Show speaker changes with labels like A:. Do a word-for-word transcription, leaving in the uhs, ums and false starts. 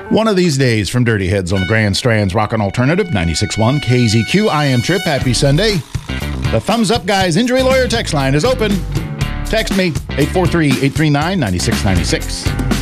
A: One of these days from Dirty Heads on the Grand Strand's Rockin' Alternative, ninety-six point one K Z Q. I am Trip. Happy Sunday. The Thumbs Up Guys Injury Lawyer text line is open. Text me, eight four three, eight three nine, nine six nine six.